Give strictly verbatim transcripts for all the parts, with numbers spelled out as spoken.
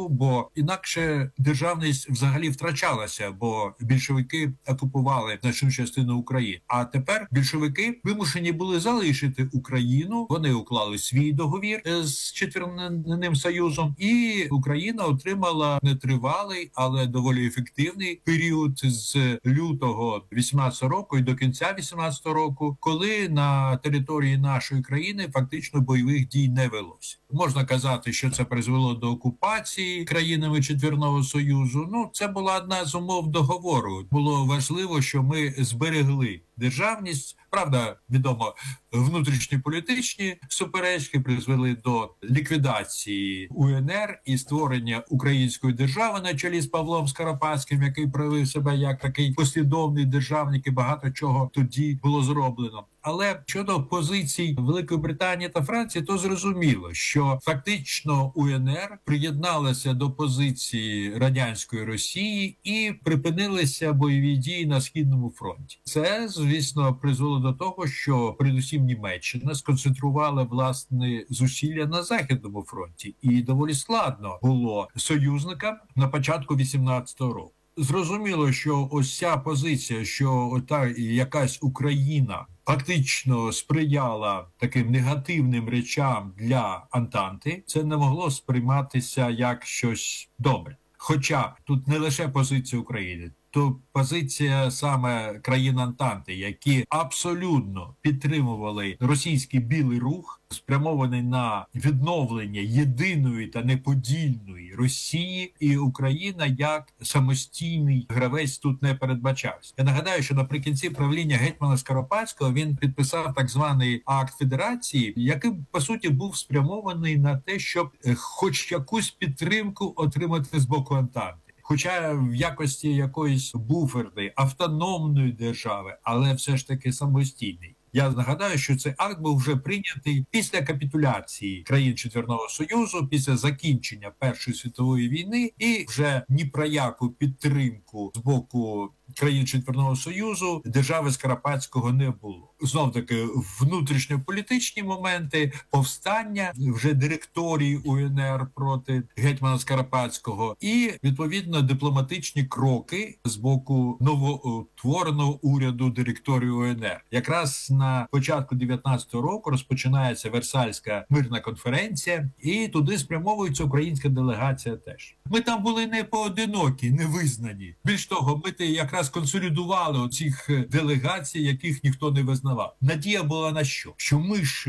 року, бо інакше державність взагалі втрачалася, бо більшовики окупували значну частину України. А тепер більшовики вимушені були залишити Україну. Вони уклали свій договір з Четвірним Союзом, і Україна отримала нетривалий, але доволі ефективний період з лютого вісімнадцятого року і до кінця вісімнадцятого року, коли на території нашої країни фактично бойових дій не велося. Можна казати, що це призвело до окупації країнами Четвірного Союзу. Ну, це була одна з умов договору. Було важливо, що ми зберегли державність. Правда, відомо, внутрішньополітичні суперечки призвели до ліквідації УНР і створення української держави на чолі з Павлом Скоропадським, який проявив себе як такий послідовний державник, і багато чого тоді було зроблено. Але щодо позицій Великої Британії та Франції, то зрозуміло, що фактично УНР приєдналася до позиції радянської Росії і припинилися бойові дії на Східному фронті. Це, звісно, призвело до того, що передусім Німеччина сконцентрувала власне зусилля на Західному фронті. І доволі складно було союзникам на початку вісімнадцятого року. Зрозуміло, що ось ця позиція, що ота якась Україна фактично сприяла таким негативним речам для Антанти, це не могло сприйматися як щось добре. Хоча тут не лише позиція України, то позиція саме країн Антанти, які абсолютно підтримували російський білий рух, спрямований на відновлення єдиної та неподільної Росії, і Україна як самостійний гравець тут не передбачався. Я нагадаю, що наприкінці правління гетьмана Скоропадського він підписав так званий акт федерації, який, по суті, був спрямований на те, щоб хоч якусь підтримку отримати з боку Антанти. Хоча в якості якоїсь буферної, автономної держави, але все ж таки самостійний. Я нагадаю, що цей акт був вже прийнятий після капітуляції країн Четвірного Союзу, після закінчення Першої світової війни, і вже ні про яку підтримку з боку країн Четвірного Союзу держави Скоропадського не було. Знов-таки внутрішньополітичні моменти, повстання вже директорії УНР проти гетьмана Скоропадського і, відповідно, дипломатичні кроки з боку новоутвореного уряду директорії УНР. Якраз на початку дев'ятнадцятого року розпочинається Версальська мирна конференція, і туди спрямовується українська делегація теж. Ми там були не поодинокі, не визнані. Більш того, ми якраз консолідували оцих делегацій, яких ніхто не визнавав. Надія була на що? Що ми ж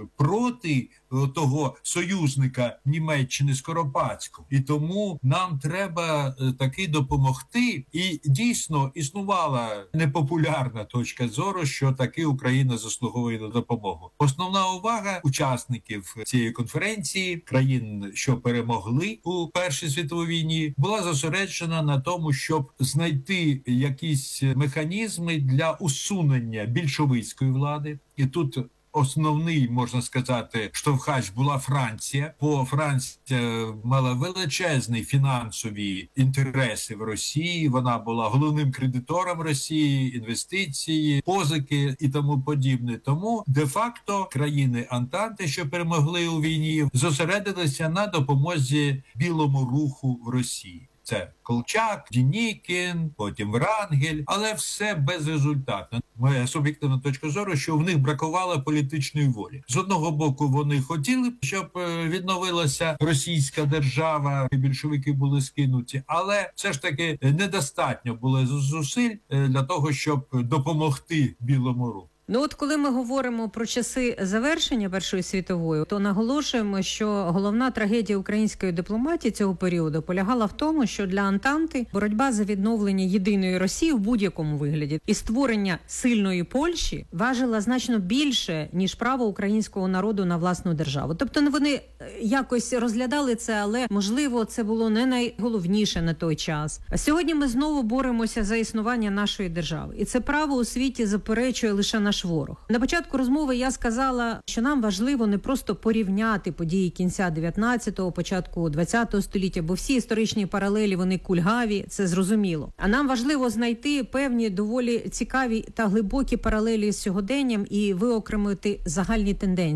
проти того союзника Німеччини Скоропадського. І тому нам треба таки допомогти. І дійсно існувала непопулярна точка зору, що таки Україна заслуговує на допомогу. Основна увага учасників цієї конференції, країн, що перемогли у Першій світовій війні, була зосереджена на тому, щоб знайти якісь механізми для усунення більшовицької влади. І тут основний, можна сказати, штовхач була Франція, бо Франція мала величезні фінансові інтереси в Росії, вона була головним кредитором Росії, інвестиції, позики і тому подібне. Тому де-факто країни Антанти, що перемогли у війні, зосередилися на допомозі білому руху в Росії. Це Колчак, Денікін, потім Врангель, але все безрезультатно. Моя суб'єктивна точка зору, що в них бракувало політичної волі. З одного боку, вони хотіли, щоб відновилася російська держава, і більшовики були скинуті, але все ж таки недостатньо було зусиль для того, щоб допомогти білому руху. Ну от коли ми говоримо про часи завершення Першої світової, то наголошуємо, що головна трагедія української дипломатії цього періоду полягала в тому, що для Антанти боротьба за відновлення єдиної Росії в будь-якому вигляді і створення сильної Польщі важила значно більше, ніж право українського народу на власну державу. Тобто вони якось розглядали це, але, можливо, це було не найголовніше на той час. А сьогодні ми знову боремося за існування нашої держави. І це право у світі заперечує лише наш ворог. На початку розмови я сказала, що нам важливо не просто порівняти події кінця дев'ятнадцятого, початку двадцятого століття, бо всі історичні паралелі, вони кульгаві, це зрозуміло. А нам важливо знайти певні доволі цікаві та глибокі паралелі з сьогоденням і виокремити загальні тенденції.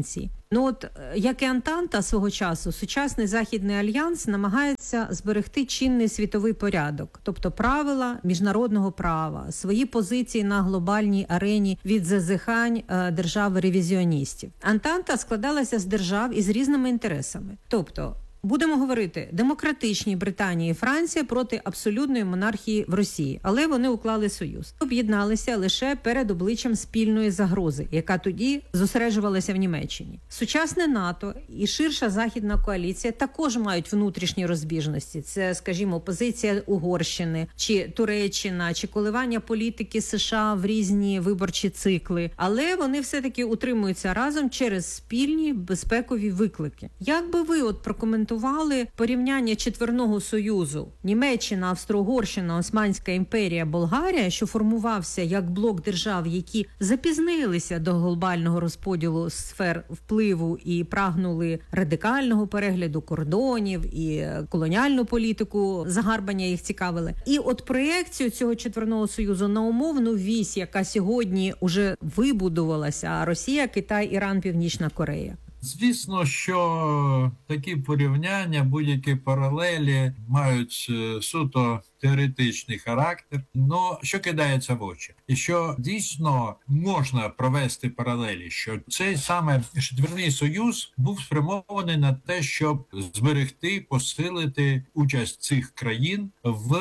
Ну от, як і Антанта свого часу, сучасний Західний альянс намагається зберегти чинний світовий порядок, тобто правила міжнародного права, свої позиції на глобальній арені від зазіхань е, держав-ревізіоністів. Антанта складалася з держав із різними інтересами, тобто будемо говорити, демократичні Британія і Франція проти абсолютної монархії в Росії, але вони уклали союз. Об'єдналися лише перед обличчям спільної загрози, яка тоді зосереджувалася в Німеччині. Сучасне НАТО і ширша західна коаліція також мають внутрішні розбіжності. Це, скажімо, позиція Угорщини, чи Туреччина, чи коливання політики США в різні виборчі цикли. Але вони все-таки утримуються разом через спільні безпекові виклики. Як би ви от прокоментували порівняння четверного союзу Німеччина, Австро-Угорщина, Османська імперія, Болгарія, що формувався як блок держав, які запізнилися до глобального розподілу сфер впливу і прагнули радикального перегляду кордонів і колоніальну політику, загарбання їх цікавили. І от проєкцію цього четверного союзу на умовну вісь, яка сьогодні уже вибудувалася: Росія, Китай, Іран, Північна Корея. Звісно, що такі порівняння, будь-які паралелі мають суто теоретичний характер, але що кидається в очі? І що дійсно можна провести паралелі, що цей саме четверний союз був спрямований на те, щоб зберегти, посилити участь цих країн в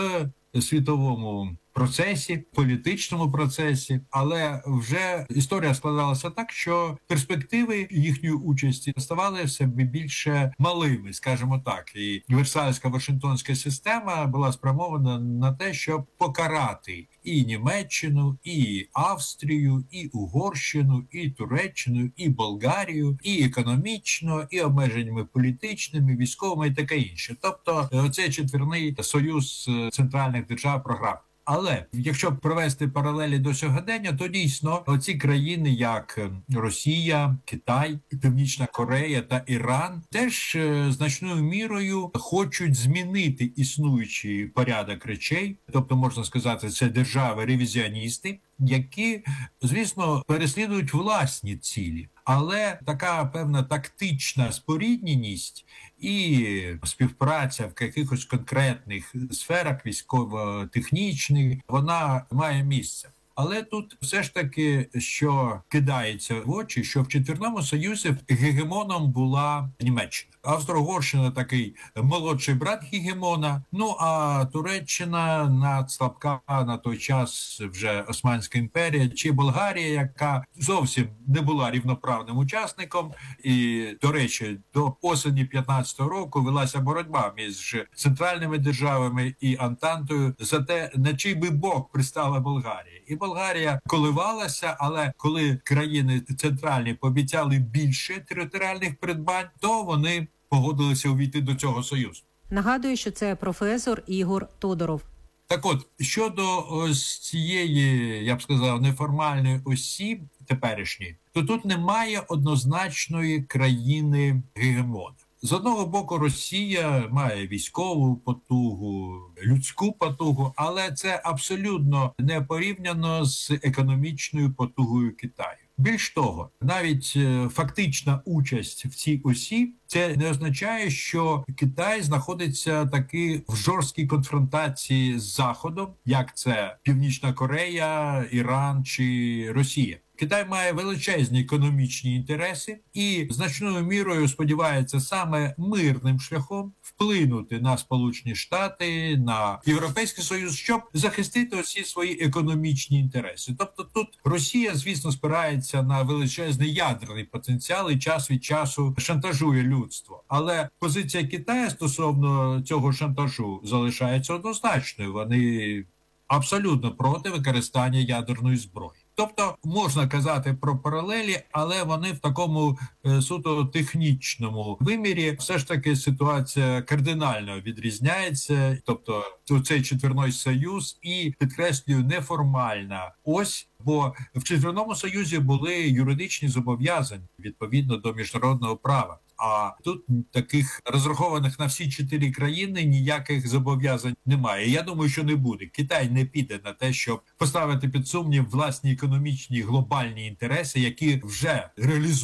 світовому процесі, політичному процесі, але вже історія складалася так, що перспективи їхньої участі ставали все більше малими, скажімо так. І Версальська Вашингтонська система була спрямована на те, щоб покарати і Німеччину, і Австрію, і Угорщину, і Туреччину, і Болгарію, і економічно, і обмеженнями політичними, військовими і таке інше. Тобто оцей четверний союз центральних держав програв. Але якщо провести паралелі до сьогодення, то дійсно оці країни, як Росія, Китай, Північна Корея та Іран, теж значною мірою хочуть змінити існуючий порядок речей. Тобто, можна сказати, це держави-ревізіоністи, які, звісно, переслідують власні цілі. Але така певна тактична спорідненість і співпраця в якихось конкретних сферах військово-технічних, вона має місце. Але тут все ж таки, що кидається в очі, що в четвірному союзі гегемоном була Німеччина. Австро-Угорщина такий молодший брат гегемона, ну а Туреччина надслабка на той час вже Османська імперія, чи Болгарія, яка зовсім не була рівноправним учасником. І, до речі, до осені п'ятнадцятого року велася боротьба між центральними державами і Антантою за те, на чий би бок пристала Болгарія. І Болгарія коливалася, але коли країни центральні пообіцяли більше територіальних придбань, то вони погодилися увійти до цього союзу. Нагадую, що це професор Ігор Тодоров. Так от, щодо ось цієї, я б сказав, неформальної осі теперішньої, то тут немає однозначної країни-гегемона. З одного боку, Росія має військову потугу, людську потугу, але це абсолютно не порівняно з економічною потугою Китаю. Більш того, навіть фактична участь в цій осі – це не означає, що Китай знаходиться таки в жорсткій конфронтації з Заходом, як це Північна Корея, Іран чи Росія. Китай має величезні економічні інтереси і значною мірою сподівається саме мирним шляхом вплинути на Сполучені Штати, на Європейський Союз, щоб захистити усі свої економічні інтереси. Тобто тут Росія, звісно, спирається на величезний ядерний потенціал і час від часу шантажує людство. Але позиція Китаю стосовно цього шантажу залишається однозначною. Вони абсолютно проти використання ядерної зброї. Тобто можна казати про паралелі, але вони в такому е, суто технічному вимірі все ж таки ситуація кардинально відрізняється. Тобто цей четвірний союз і, підкреслюю, неформальна ось, бо в четвірному союзі були юридичні зобов'язання відповідно до міжнародного права. А тут таких розрахованих на всі чотири країни ніяких зобов'язань немає. Я думаю, що не буде. Китай не піде на те, щоб поставити під сумнів власні економічні глобальні інтереси, які вже реалізуються.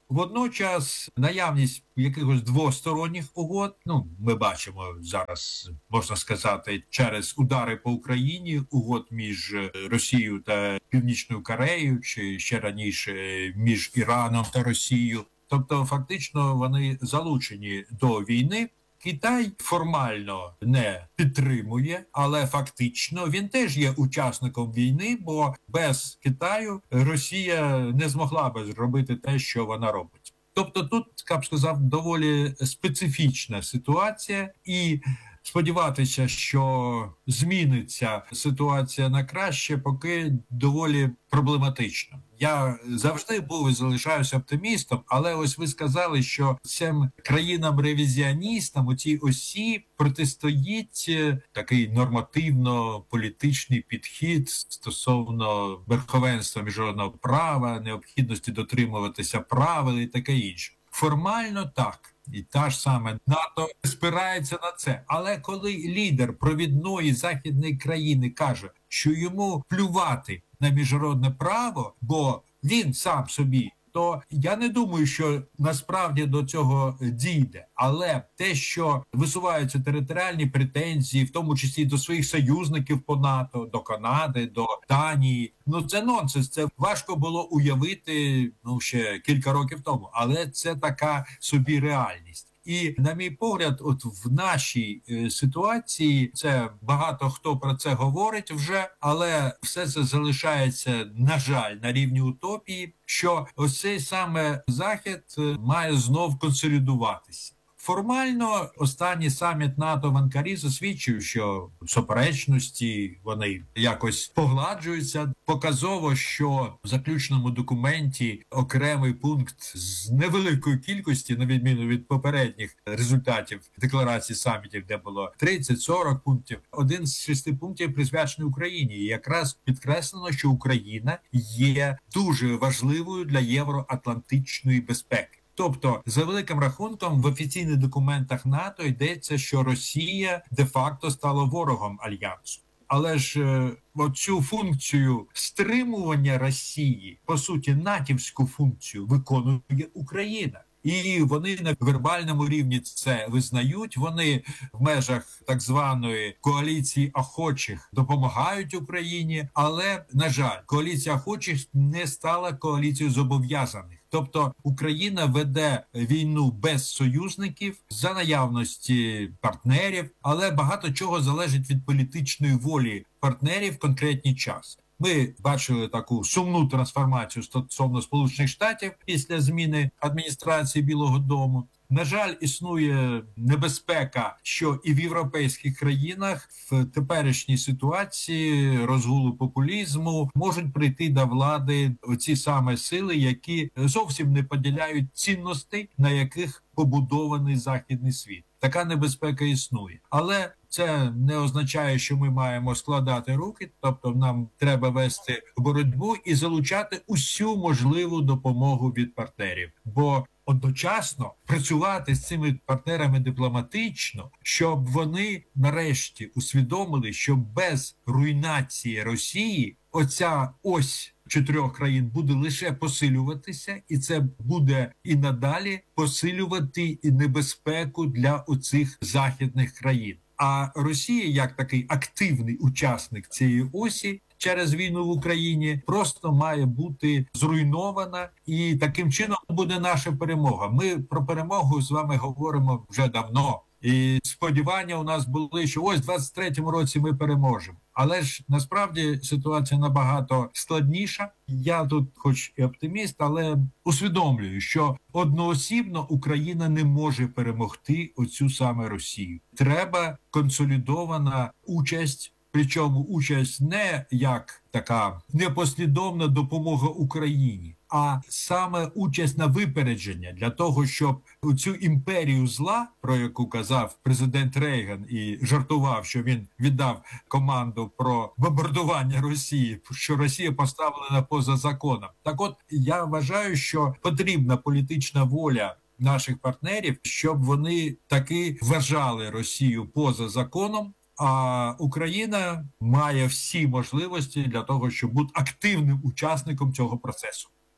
Водночас наявність якихось двосторонніх угод, ну ми бачимо зараз, можна сказати, через удари по Україні, угод між Росією та Північною Кореєю, чи ще раніше між Іраном та Росією. Тобто, фактично, вони залучені до війни. Китай формально не підтримує, але фактично він теж є учасником війни, бо без Китаю Росія не змогла би зробити те, що вона робить. Тобто тут, я б сказав, доволі специфічна ситуація, і сподіватися, що зміниться ситуація на краще, поки доволі проблематично. Я завжди був і залишаюся оптимістом, але ось ви сказали, що цим країнам-ревізіоністам у цій осі протистоїть такий нормативно-політичний підхід стосовно верховенства міжнародного права, необхідності дотримуватися правил і таке інше. Формально так. І та ж саме НАТО спирається на це. Але коли лідер провідної західної країни каже, що йому плювати на міжнародне право, бо він сам собі, то я не думаю, що насправді до цього дійде. Але те, що висуваються територіальні претензії, в тому числі до своїх союзників по НАТО, до Канади, до Данії, ну це нонсенс. Це важко було уявити, ну, ще кілька років тому. Але це така собі реальність. І, на мій погляд, от в нашій е, ситуації, це багато хто про це говорить вже, але все це залишається, на жаль, на рівні утопії, що ось цей саме Захід має знов консолідуватися. Формально останній саміт НАТО в Анкарі засвідчив, що суперечності вони якось погладжуються. Показово, що в заключному документі окремий пункт з невеликої кількості, на відміну від попередніх результатів декларацій самітів, де було тридцять-сорок пунктів, один з шести пунктів присвячений Україні. І якраз підкреслено, що Україна є дуже важливою для євроатлантичної безпеки. Тобто, за великим рахунком, в офіційних документах НАТО йдеться, що Росія де-факто стала ворогом Альянсу. Але ж е, оцю функцію стримування Росії, по суті, натівську функцію, виконує Україна. І вони на вербальному рівні це визнають. Вони в межах так званої коаліції охочих допомагають Україні. Але, на жаль, коаліція охочих не стала коаліцією зобов'язаних. Тобто Україна веде війну без союзників, за наявності партнерів, але багато чого залежить від політичної волі партнерів в конкретний час. Ми бачили таку сумну трансформацію стосовно Сполучених Штатів після зміни адміністрації Білого дому. На жаль, існує небезпека, що і в європейських країнах в теперішній ситуації розгулу популізму можуть прийти до влади оці саме сили, які зовсім не поділяють цінностей, на яких побудований західний світ. Така небезпека існує. Але це не означає, що ми маємо складати руки, тобто нам треба вести боротьбу і залучати усю можливу допомогу від партнерів. Бо одночасно працювати з цими партнерами дипломатично, щоб вони нарешті усвідомили, що без руйнації Росії оця ось чотирьох країн буде лише посилюватися, і це буде і надалі посилювати і небезпеку для оцих західних країн. А Росія, як такий активний учасник цієї осі, через війну в Україні просто має бути зруйнована, і таким чином буде наша перемога. Ми про перемогу з вами говоримо вже давно. І сподівання у нас були, що ось в двадцять третьому році ми переможемо. Але ж насправді ситуація набагато складніша. Я тут хоч і оптиміст, але усвідомлюю, що одноосібно Україна не може перемогти оцю саме Росію. Треба консолідована участь. Причому участь не як така непослідовна допомога Україні, а саме участь на випередження для того, щоб цю імперію зла, про яку казав президент Рейган і жартував, що він віддав команду про бомбардування Росії, що Росія поставлена поза законом. Так от, я вважаю, що потрібна політична воля наших партнерів, щоб вони таки вважали Росію поза законом, а Україна має всі можливості для того, щоб бути активним учасником цього процесу.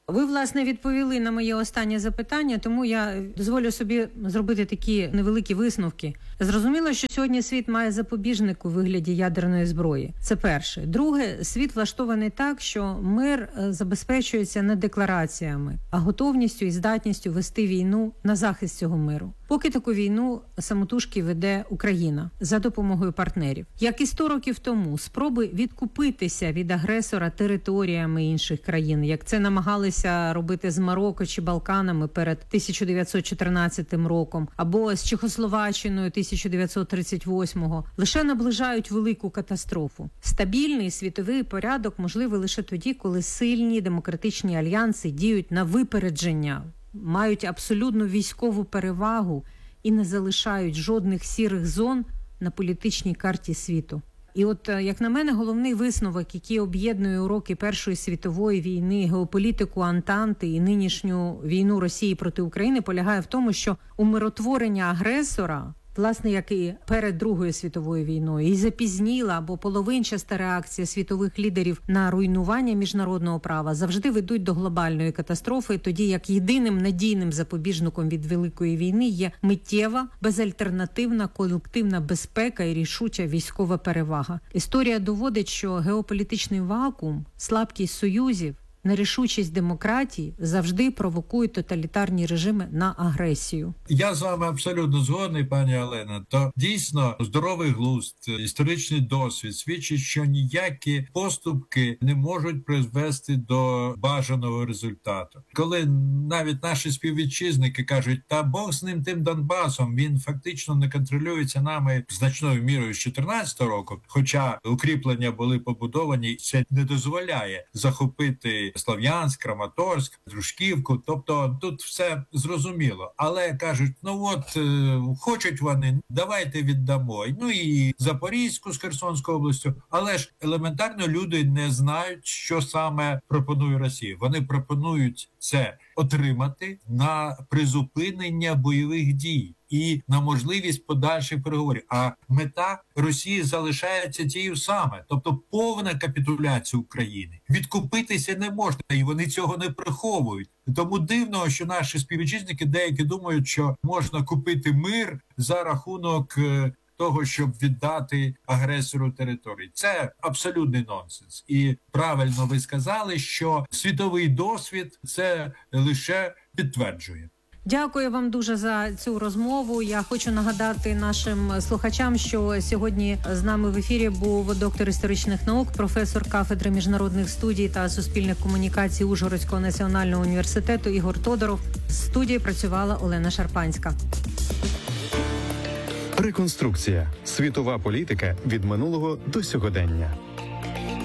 Ви, власне, відповіли на моє останнє запитання, тому я дозволю собі зробити такі невеликі висновки. Зрозуміло, що сьогодні світ має запобіжник у вигляді ядерної зброї. Це перше. Друге, світ влаштований так, що мир забезпечується не деклараціями, а готовністю і здатністю вести війну на захист цього миру. Поки таку війну самотужки веде Україна за допомогою партнерів. Як і сто років тому, спроби відкупитися від агресора територіями інших країн, як це намагалися робити з Марокко чи Балканами перед тисяча дев'ятсот чотирнадцятим роком, або з Чехословаччиною тисяча дев'ятсот тридцять восьмого, лише наближають велику катастрофу. Стабільний світовий порядок можливий лише тоді, коли сильні демократичні альянси діють на випередження, мають абсолютну військову перевагу і не залишають жодних сірих зон на політичній карті світу. І от, як на мене, головний висновок, який об'єднує уроки Першої світової війни, геополітику Антанти і нинішню війну Росії проти України, полягає в тому, що умиротворення агресора, власне, як і перед Другою світовою війною, і запізніла або половинчаста реакція світових лідерів на руйнування міжнародного права завжди ведуть до глобальної катастрофи, тоді як єдиним надійним запобіжником від Великої війни є миттєва, безальтернативна колективна безпека і рішуча військова перевага. Історія доводить, що геополітичний вакуум, слабкість союзів, нерішучість демократії завжди провокують тоталітарні режими на агресію. Я з вами абсолютно згодний, пані Олена. То дійсно здоровий глузд, історичний досвід свідчить, що ніякі поступки не можуть призвести до бажаного результату. Коли навіть наші співвітчизники кажуть, та Бог з ним тим Донбасом, він фактично не контролюється нами значною мірою з чотирнадцятого року, хоча укріплення були побудовані, це не дозволяє захопити Слов'янськ, Краматорськ, Дружківку, тобто тут все зрозуміло. Але кажуть, ну от, е, хочуть вони, давайте віддамо. Ну і Запорізьку з Херсонською областю, але ж елементарно люди не знають, що саме пропонує Росія. Вони пропонують це отримати на призупинення бойових дій і на можливість подальших переговорів. А мета Росії залишається тією саме, тобто повна капітуляція України. Відкупитися не можна, і вони цього не приховують. Тому дивно, що наші співвітчизники деякі думають, що можна купити мир за рахунок того, щоб віддати агресору території. Це абсолютний нонсенс. І правильно ви сказали, що світовий досвід це лише підтверджує. Дякую вам дуже за цю розмову. Я хочу нагадати нашим слухачам, що сьогодні з нами в ефірі був доктор історичних наук, професор кафедри міжнародних студій та суспільних комунікацій Ужгородського національного університету Ігор Тодоров. В студії працювала Олена Шарпанська. Реконструкція. Світова політика від минулого до сьогодення.